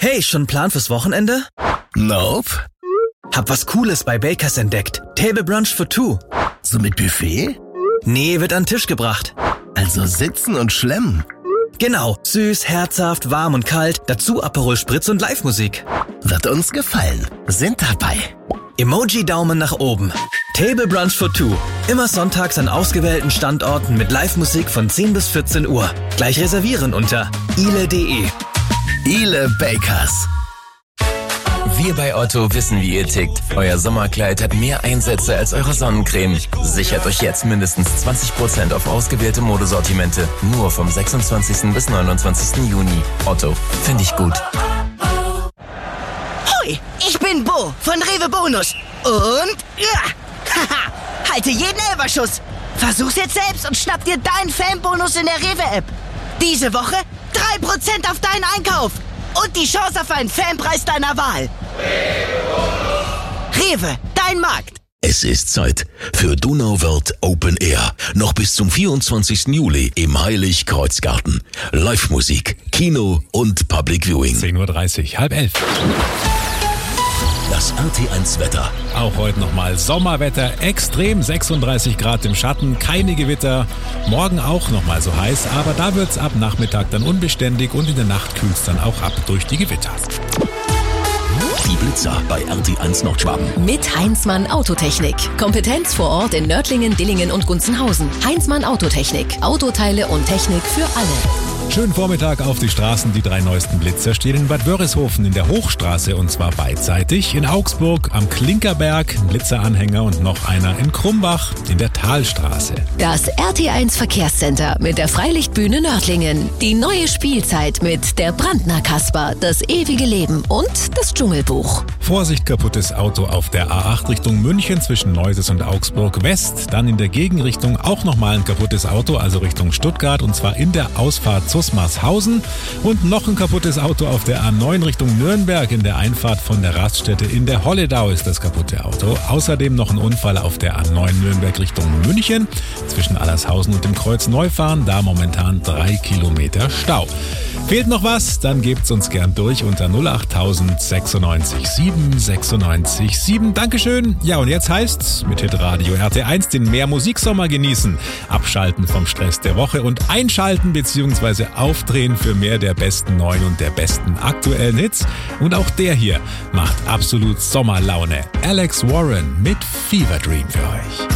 Hey, schon einen Plan fürs Wochenende? Nope. Hab was Cooles bei Bakers entdeckt. Table Brunch for two. So mit Buffet? Nee, wird an den Tisch gebracht. Also sitzen und schlemmen. Genau, süß, herzhaft, warm und kalt, dazu Aperol Spritz und Live-Musik. Wird uns gefallen. Sind dabei. Emoji-Daumen nach oben. Table Brunch for two. Immer sonntags an ausgewählten Standorten mit Live-Musik von 10 bis 14 Uhr. Gleich reservieren unter ile.de. Ile Bakers. Wir bei Otto wissen, wie ihr tickt. Euer Sommerkleid hat mehr Einsätze als eure Sonnencreme. Sichert euch jetzt mindestens 20% auf ausgewählte Modesortimente. Nur vom 26. bis 29. Juni. Otto, finde ich gut. Hoi, ich bin Bo von Rewe Bonus. Und halte jeden Elberschuss. Versuch's jetzt selbst und schnapp dir deinen Fanbonus in der Rewe-App. Diese Woche 3% auf deinen Einkauf. Und die Chance auf einen Fanpreis deiner Wahl. Rewe, dein Markt. Es ist Zeit für Donauwörth Open Air. Noch bis zum 24. Juli im Heilig-Kreuz-Garten. Live-Musik, Kino und Public Viewing. 10:30 Uhr, 10:30. Das RT1-Wetter. Auch heute nochmal Sommerwetter, extrem 36 Grad im Schatten, keine Gewitter. Morgen auch nochmal so heiß, aber da wird's ab Nachmittag dann unbeständig und in der Nacht kühlt's dann auch ab durch die Gewitter. Die Blitzer bei RT1 Nordschwaben. Mit Heinzmann Autotechnik. Kompetenz vor Ort in Nördlingen, Dillingen und Gunzenhausen. Heinzmann Autotechnik. Autoteile und Technik für alle. Schönen Vormittag auf die Straßen. Die 3 neuesten Blitzer stehen in Bad Wörishofen in der Hochstraße und zwar beidseitig. In Augsburg am Klinkerberg, ein Blitzeranhänger und noch einer in Krumbach in der Talstraße. Das RT1 Verkehrscenter mit der Freilichtbühne Nördlingen. Die neue Spielzeit mit der Brandner Kasper, das ewige Leben und das Dschungelbuch. Vorsicht, kaputtes Auto auf der A8 Richtung München zwischen Neuses und Augsburg West. Dann in der Gegenrichtung auch nochmal ein kaputtes Auto, also Richtung Stuttgart und zwar in der Ausfahrt Zusmarshausen. Und noch ein kaputtes Auto auf der A9 Richtung Nürnberg in der Einfahrt von der Raststätte in der Holledau ist das kaputte Auto. Außerdem noch ein Unfall auf der A9 Nürnberg Richtung München zwischen Allershausen und dem Kreuz Neufahren. Da momentan 3 Kilometer Stau. Fehlt noch was? Dann gebt's uns gern durch unter 08000 96 7 96 7. Dankeschön. Ja, und jetzt heißt's mit Hitradio RT1 den mehr Musiksommer genießen. Abschalten vom Stress der Woche und einschalten bzw. aufdrehen für mehr der besten neuen und der besten aktuellen Hits. Und auch der hier macht absolut Sommerlaune. Alex Warren mit Fever Dream für euch.